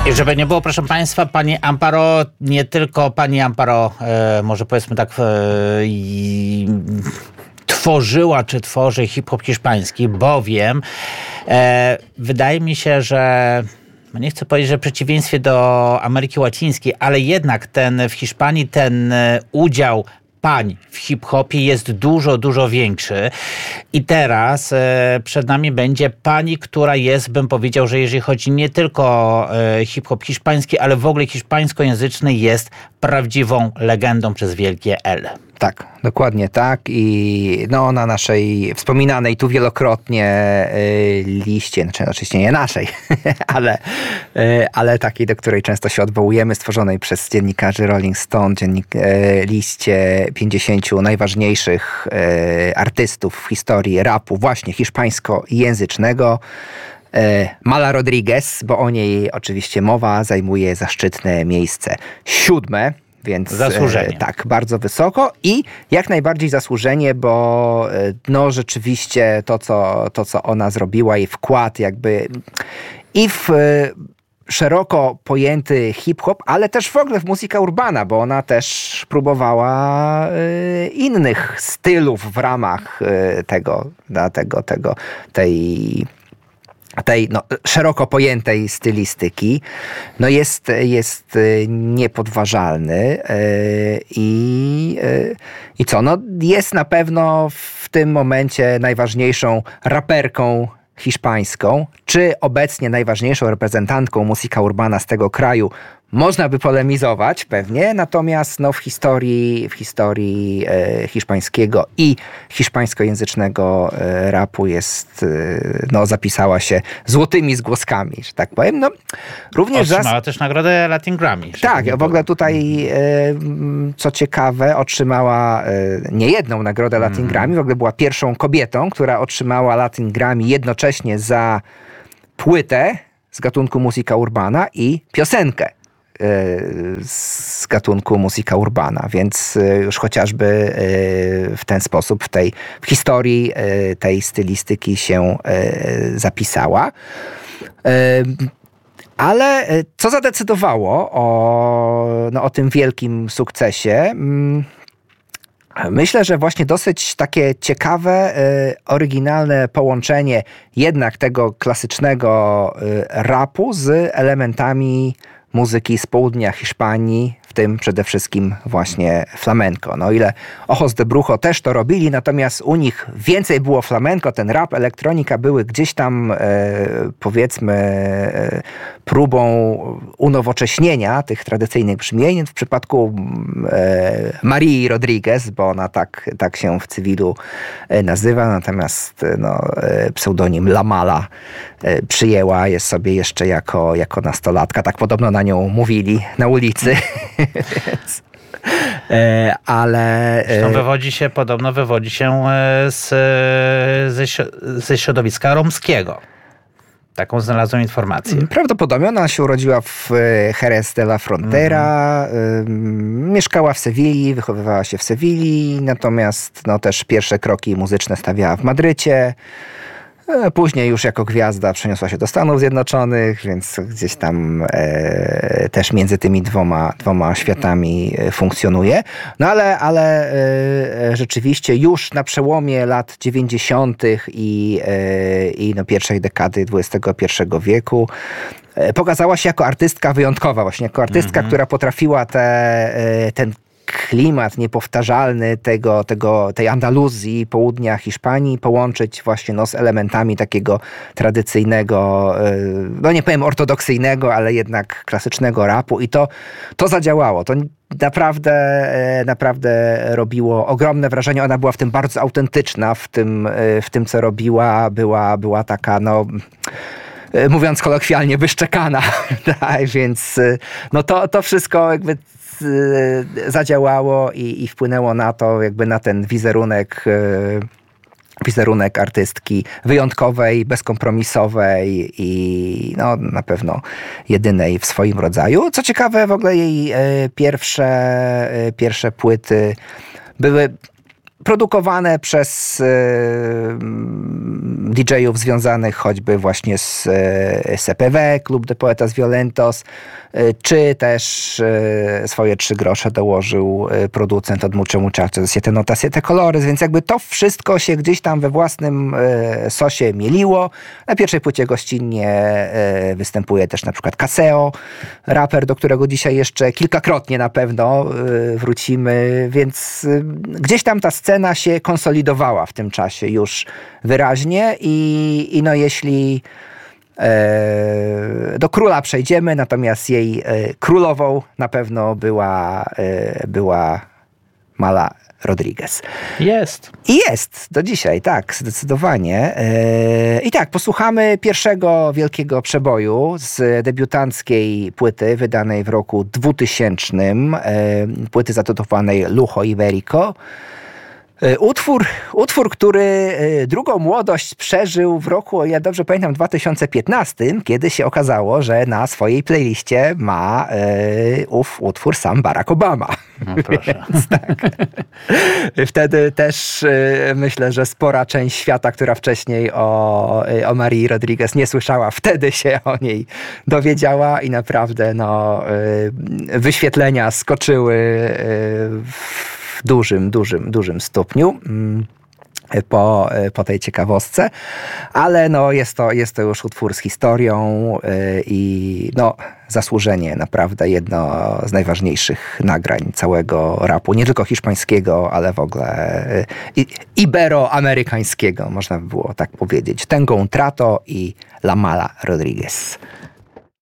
I żeby nie było, proszę Państwa, pani Amparo, nie tylko pani Amparo, może powiedzmy tak, tworzyła czy tworzy hip-hop hiszpański, bowiem wydaje mi się, że nie chcę powiedzieć, że w przeciwieństwie do Ameryki Łacińskiej, ale jednak w Hiszpanii ten udział pań w hip-hopie jest dużo, dużo większy. I teraz przed nami będzie pani, która jest, bym powiedział, że jeżeli chodzi nie tylko o hip-hop hiszpański, ale w ogóle hiszpańskojęzyczny, jest prawdziwą legendą przez wielkie L. Tak, dokładnie tak. I na naszej wspominanej tu wielokrotnie liście, oczywiście nie naszej, ale takiej, do której często się odwołujemy, stworzonej przez dziennikarzy Rolling Stone, liście 50 najważniejszych artystów w historii rapu właśnie hiszpańskojęzycznego. Mala Rodriguez, bo o niej oczywiście mowa, zajmuje zaszczytne miejsce 7. Więc zasłużenie. Tak, bardzo wysoko i jak najbardziej zasłużenie, bo rzeczywiście to, co ona zrobiła, jej wkład jakby i w szeroko pojęty hip-hop, ale też w ogóle w muzyka urbana, bo ona też próbowała innych stylów w ramach tej szeroko pojętej stylistyki, jest niepodważalny i jest na pewno w tym momencie najważniejszą raperką hiszpańską, czy obecnie najważniejszą reprezentantką muzyka urbana z tego kraju. Można by polemizować pewnie, natomiast w historii hiszpańskiego i hiszpańskojęzycznego rapu zapisała się złotymi zgłoskami, że tak powiem. Również otrzymała też nagrodę Latin Grammy. Tak, w ogóle tutaj, co ciekawe, otrzymała nie jedną nagrodę Latin Grammy, w ogóle była pierwszą kobietą, która otrzymała Latin Grammy jednocześnie za płytę z gatunku muzyka urbana i piosenkę z gatunku muzyka urbana, więc już chociażby w ten sposób w historii tej stylistyki się zapisała. Ale co zadecydowało o tym wielkim sukcesie? Myślę, że właśnie dosyć takie ciekawe, oryginalne połączenie jednak tego klasycznego rapu z elementami muzyki z południa Hiszpanii, w tym przede wszystkim właśnie flamenco. O ile Ojos de Brujo też to robili, natomiast u nich więcej było flamenco, ten rap, elektronika były gdzieś tam powiedzmy próbą unowocześnienia tych tradycyjnych brzmień. W przypadku Marii Rodriguez, bo ona tak się w cywilu nazywa, natomiast pseudonim La Mala przyjęła je sobie jeszcze jako nastolatka. Tak podobno na nią mówili na ulicy. Ale podobno wywodzi się ze środowiska romskiego. Taką znalazłem informację. Prawdopodobnie ona się urodziła w Jerez de la Frontera, mieszkała w Sewilli, wychowywała się w Sewilli, natomiast też pierwsze kroki muzyczne stawiała w Madrycie. Później już jako gwiazda przeniosła się do Stanów Zjednoczonych, więc gdzieś tam też między tymi dwoma światami funkcjonuje. Ale rzeczywiście już na przełomie lat 90. i pierwszej dekady XXI wieku pokazała się jako artystka wyjątkowa, właśnie jako artystka, która potrafiła ten klimat niepowtarzalny tej Andaluzji, południa Hiszpanii połączyć właśnie z elementami takiego tradycyjnego, nie powiem ortodoksyjnego, ale jednak klasycznego rapu i to zadziałało. To naprawdę robiło ogromne wrażenie. Ona była w tym bardzo autentyczna, w tym co robiła. Była taka, mówiąc kolokwialnie, wyszczekana. Tak, więc to wszystko jakby zadziałało i wpłynęło na to, jakby na ten wizerunek artystki wyjątkowej, bezkompromisowej i na pewno jedynej w swoim rodzaju. Co ciekawe, w ogóle jej pierwsze płyty były produkowane przez DJ-ów związanych choćby właśnie z CPW, Club de Poetas Violentos, czy też swoje 3 grosze dołożył producent od Mucho Muchacho, Siete Notas, Siete Colores, więc jakby to wszystko się gdzieś tam we własnym sosie mieliło. Na pierwszej płycie gościnnie występuje też na przykład Caseo, raper, do którego dzisiaj jeszcze kilkakrotnie na pewno wrócimy, więc gdzieś tam ta scena się konsolidowała w tym czasie już wyraźnie i no jeśli do króla przejdziemy, natomiast jej królową na pewno była Mala Rodriguez. Jest. I jest do dzisiaj, tak, zdecydowanie. I tak, posłuchamy pierwszego wielkiego przeboju z debiutanckiej płyty wydanej w roku 2000, płyty zatytułowanej Lujo Ibérico. Utwór, który drugą młodość przeżył w roku, o ja dobrze pamiętam, 2015, kiedy się okazało, że na swojej playliście ma ów utwór sam Barack Obama. No proszę. Więc, tak. Wtedy też myślę, że spora część świata, która wcześniej o Marii Rodriguez nie słyszała, wtedy się o niej dowiedziała i naprawdę wyświetlenia skoczyły w dużym stopniu po tej ciekawostce, ale jest to już utwór z historią i zasłużenie naprawdę jedno z najważniejszych nagrań całego rapu, nie tylko hiszpańskiego, ale w ogóle iberoamerykańskiego, można by było tak powiedzieć. Tengo un trato i La Mala Rodriguez.